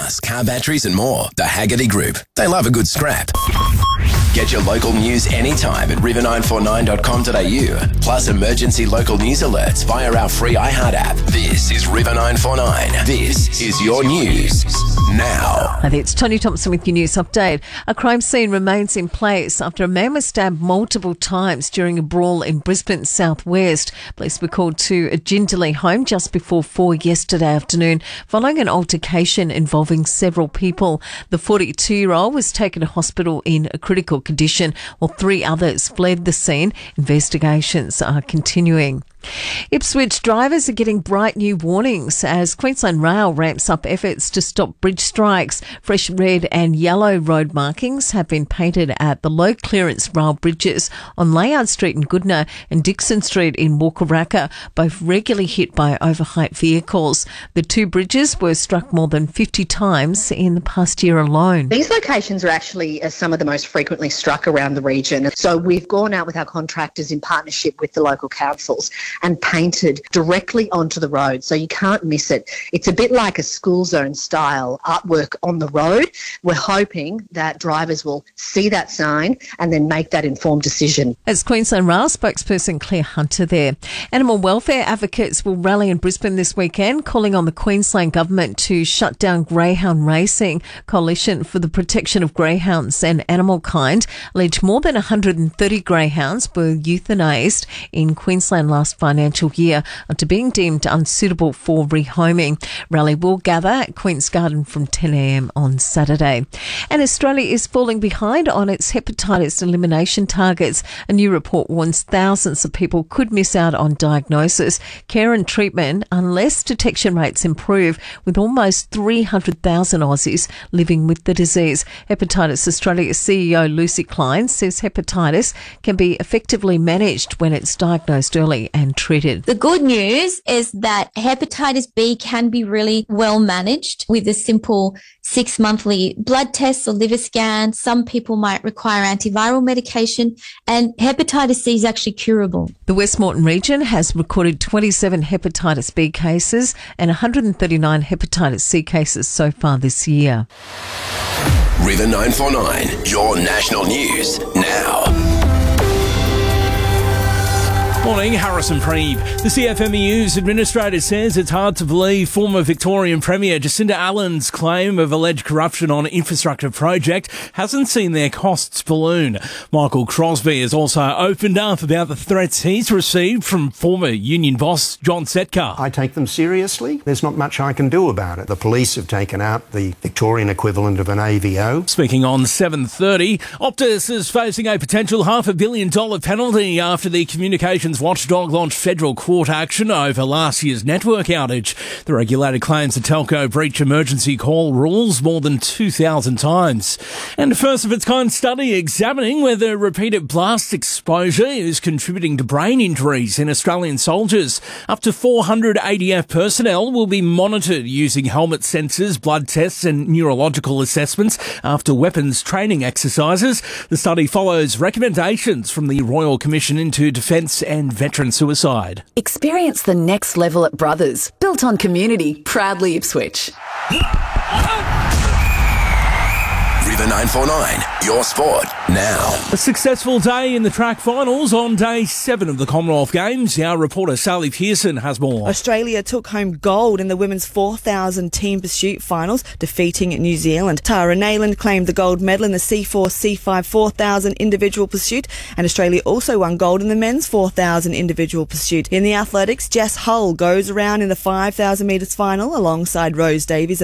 cars, car batteries and more. The Haggerty Group. They love a good scrap. Get your local news anytime at river949.com.au. Plus emergency local news alerts via our free iHeart app. This is River 949. This is your news now. Hi there, it's Tony Thompson with your news update. A crime scene remains in place after a man was stabbed multiple times during a brawl in Brisbane southwest. Police were called to a Jindalee home just before 4 yesterday afternoon following an altercation involving several people. The 42-year-old was taken to hospital in a critical condition while 3 others fled the scene. Investigations are continuing. Ipswich drivers are getting bright new warnings as Queensland Rail ramps up efforts to stop bridge strikes. Fresh red and yellow road markings have been painted at the low clearance rail bridges on Layard Street in Goodna and Dixon Street in Walkaracka, both regularly hit by overheight vehicles. The 2 bridges were struck more than 50 times in the past year alone. These locations are actually some of the most frequently struck around the region. So we've gone out with our contractors in partnership with the local councils and painted directly onto the road, so you can't miss it. It's a bit like a school zone style artwork on the road. We're hoping that drivers will see that sign and then make that informed decision. As Queensland Rail spokesperson Claire Hunter there. Animal welfare advocates will rally in Brisbane this weekend, calling on the Queensland Government to shut down greyhound racing. Coalition for the Protection of Greyhounds and Animal Kind alleged more than 130 greyhounds were euthanised in Queensland last financial year after being deemed unsuitable for rehoming. Rally will gather at Queen's Garden from 10 a.m. on Saturday. And Australia is falling behind on its hepatitis elimination targets. A new report warns thousands of people could miss out on diagnosis, care and treatment unless detection rates improve, with almost 300,000 Aussies living with the disease. Hepatitis Australia CEO Lucy Klein says hepatitis can be effectively managed when it's diagnosed early and treated. The good news is that hepatitis B can be really well managed with a simple 6-monthly blood test or liver scan. Some people might require antiviral medication, and hepatitis C is actually curable. The Westmoreton region has recorded 27 hepatitis B cases and 139 hepatitis C cases so far this year. River 949, your national news now. Morning, Harrison Preeb. The CFMEU's administrator says it's hard to believe former Victorian Premier Jacinda Allen's claim of alleged corruption on infrastructure project hasn't seen their costs balloon. Michael Crosby has also opened up about the threats he's received from former union boss John Setka. I take them seriously. There's not much I can do about it. The police have taken out the Victorian equivalent of an AVO. Speaking on 7:30, Optus is facing a potential $500 million penalty after the communications watchdog launched federal court action over last year's network outage. The regulator claims the telco breached emergency call rules more than 2,000 times. And a first-of-its-kind study examining whether repeated blast exposure is contributing to brain injuries in Australian soldiers. Up to 400 ADF personnel will be monitored using helmet sensors, blood tests and neurological assessments after weapons training exercises. The study follows recommendations from the Royal Commission into Defence and Veteran Suicide. Experience the next level at Brothers, built on community, proudly Ipswich. River 949, your sport now. A successful day in the track finals on day 7 of the Commonwealth Games. Our reporter Sally Pearson has more. Australia took home gold in the women's 4,000 team pursuit finals, defeating New Zealand. Tara Nayland claimed the gold medal in the C4, C5 4,000 individual pursuit, and Australia also won gold in the men's 4,000 individual pursuit. In the athletics, Jess Hull goes around in the 5,000 metres final alongside Rose Davies